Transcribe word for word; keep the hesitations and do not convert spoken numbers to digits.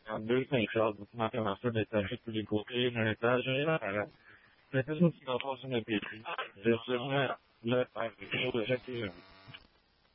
Building shows matemaster dettaché più di copie in realtà generale. Le persone si possono capire, gestione le parti, le